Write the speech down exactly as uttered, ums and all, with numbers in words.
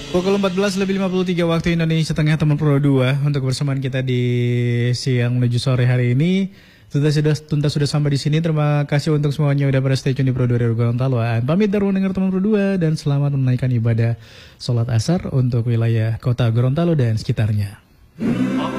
Pukul empat belas lebih lima puluh tiga waktu Indonesia Tengah, teman Pro dua untuk bersamaan kita di siang menuju sore hari ini. Tuntas sudah tuntas sudah sampai di sini. Terima kasih untuk semuanya udah pada stay tune di Pro dua dari Gorontalo. Pamit dari mendengar teman Pro dua dan selamat menunaikan ibadah sholat asar untuk wilayah kota Gorontalo dan sekitarnya.